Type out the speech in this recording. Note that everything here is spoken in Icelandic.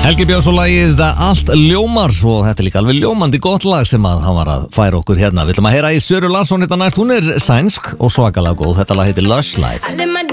Helgi Björns og lagið Allt ljómar og þetta er líka alveg ljómandi gott lag sem að hann var að færa okkur hérna. Við ætlum að heyra í Söru Larsson þetta næst, hún er sænsk og svakalega góð. Þetta lag heitir Lush Life.